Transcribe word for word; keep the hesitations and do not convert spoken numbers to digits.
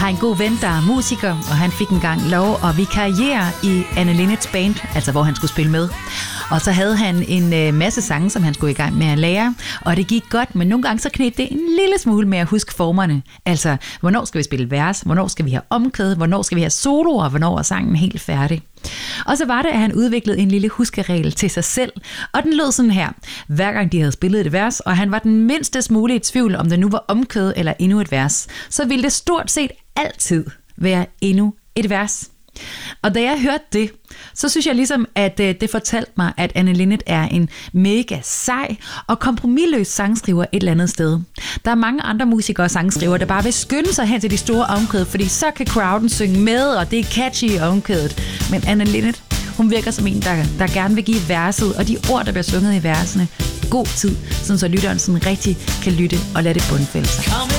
en god ven, der er musiker, og han fik engang lov at vikariere i Anne Linnets band, altså hvor han skulle spille med. Og så havde han en øh, masse sange, som han skulle i gang med at lære, og det gik godt, men nogle gange så kneb det en lille smule med at huske formerne. Altså, hvornår skal vi spille vers, hvornår skal vi have omkvæd, hvornår skal vi have soloer, hvornår er sangen helt færdig. Og så var det, at han udviklede en lille huskeregel til sig selv, og den lød sådan her. Hver gang de havde spillet et vers, og han var den mindste smule i tvivl, om det nu var omkvæd eller endnu et vers, så ville det stort set altid være endnu et vers. Og da jeg hørte det, så synes jeg ligesom, at det fortalte mig, at Anne Linnet er en mega sej og kompromisløs sangskriver et eller andet sted. Der er mange andre musikere og sangskrivere, der bare vil skynde sig hen til de store omkvæd, fordi så kan crowden synge med, og det er catchy i omkvædet. Men Anne Linnet, hun virker som en, der, der gerne vil give verset og de ord, der bliver sunget i versene, god tid, sådan så lytteren sådan rigtig kan lytte og lade det bundfælde sig.